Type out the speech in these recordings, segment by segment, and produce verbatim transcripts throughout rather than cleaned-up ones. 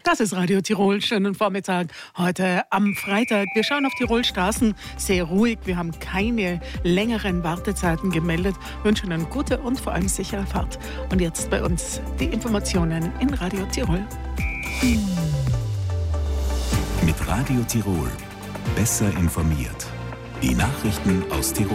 Das ist Radio Tirol. Schönen Vormittag heute am Freitag. Wir schauen auf Tirol-Straßen, sehr ruhig. Wir haben keine längeren Wartezeiten gemeldet. Wünschen eine gute und vor allem sichere Fahrt. Und jetzt bei uns die Informationen in Radio Tirol. Mit Radio Tirol. Besser informiert. Die Nachrichten aus Tirol.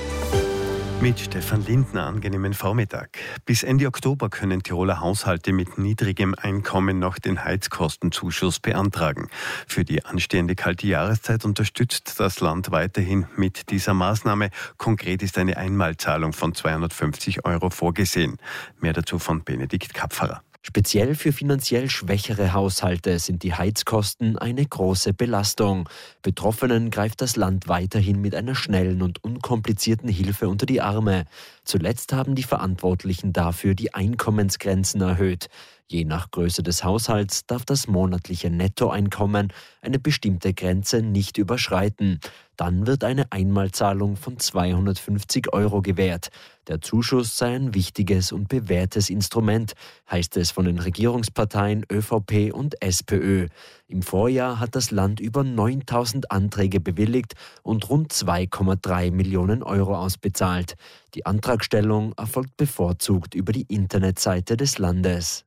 Mit Stefan Lindner, angenehmen Vormittag. Bis Ende Oktober können Tiroler Haushalte mit niedrigem Einkommen noch den Heizkostenzuschuss beantragen. Für die anstehende kalte Jahreszeit unterstützt das Land weiterhin mit dieser Maßnahme. Konkret ist eine Einmalzahlung von zweihundertfünfzig Euro vorgesehen. Mehr dazu von Benedikt Kapferer. Speziell für finanziell schwächere Haushalte sind die Heizkosten eine große Belastung. Betroffenen greift das Land weiterhin mit einer schnellen und unkomplizierten Hilfe unter die Arme. Zuletzt haben die Verantwortlichen dafür die Einkommensgrenzen erhöht. Je nach Größe des Haushalts darf das monatliche Nettoeinkommen eine bestimmte Grenze nicht überschreiten. Dann wird eine Einmalzahlung von zweihundertfünfzig Euro gewährt. Der Zuschuss sei ein wichtiges und bewährtes Instrument, heißt es von den Regierungsparteien ÖVP und SPÖ. Im Vorjahr hat das Land über neuntausend Anträge bewilligt und rund zwei Komma drei Millionen Euro ausbezahlt. Die Antragstellung erfolgt bevorzugt über die Internetseite des Landes.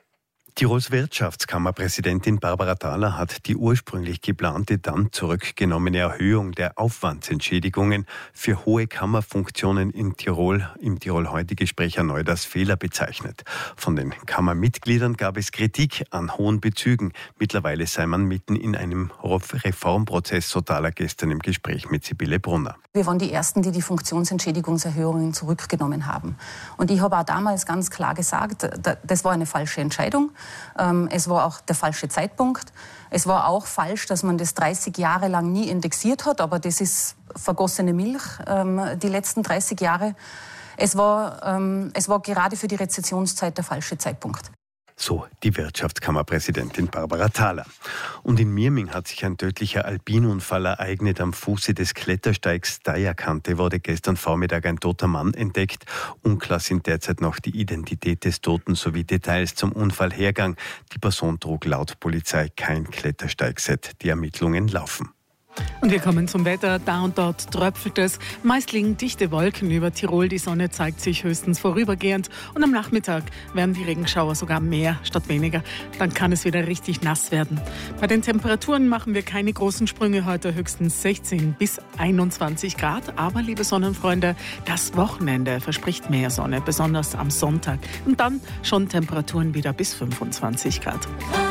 Tirols Wirtschaftskammerpräsidentin Barbara Thaler hat die ursprünglich geplante, dann zurückgenommene Erhöhung der Aufwandsentschädigungen für hohe Kammerfunktionen in Tirol im Tirol heute Gespräch erneut als Fehler bezeichnet. Von den Kammermitgliedern gab es Kritik an hohen Bezügen. Mittlerweile sei man mitten in einem Reformprozess, so Thaler gestern im Gespräch mit Sibylle Brunner. Wir waren die Ersten, die die Funktionsentschädigungserhöhungen zurückgenommen haben. Und ich habe auch damals ganz klar gesagt, das war eine falsche Entscheidung. Es war auch der falsche Zeitpunkt. Es war auch falsch, dass man das dreißig Jahre lang nie indexiert hat, aber das ist vergossene Milch, die letzten dreißig Jahre. Es war, es war gerade für die Rezessionszeit der falsche Zeitpunkt. So die Wirtschaftskammerpräsidentin Barbara Thaler. Und in Mirming hat sich ein tödlicher Alpinunfall ereignet. Am Fuße des Klettersteigs Steierkante wurde gestern Vormittag ein toter Mann entdeckt. Unklar sind derzeit noch die Identität des Toten sowie Details zum Unfallhergang. Die Person trug laut Polizei kein Klettersteigset. Die Ermittlungen laufen. Und wir kommen zum Wetter. Da und dort tröpfelt es. Meist liegen dichte Wolken über Tirol. Die Sonne zeigt sich höchstens vorübergehend. Und am Nachmittag werden die Regenschauer sogar mehr statt weniger. Dann kann es wieder richtig nass werden. Bei den Temperaturen machen wir keine großen Sprünge heute. Höchstens sechzehn bis einundzwanzig Grad. Aber, liebe Sonnenfreunde, das Wochenende verspricht mehr Sonne. Besonders am Sonntag. Und dann schon Temperaturen wieder bis fünfundzwanzig Grad.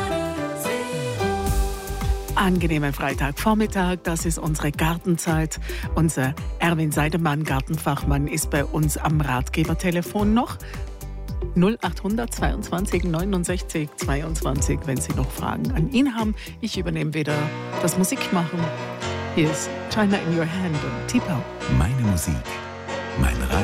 Angenehmen Freitagvormittag, das ist unsere Gartenzeit. Unser Erwin Seidemann, Gartenfachmann, ist bei uns am Ratgebertelefon noch. null achthundert zweiundzwanzig neunundsechzig zweiundzwanzig, wenn Sie noch Fragen an ihn haben. Ich übernehme wieder das Musikmachen. Hier ist China in Your Hand und T-Pow. Meine Musik, mein Radio.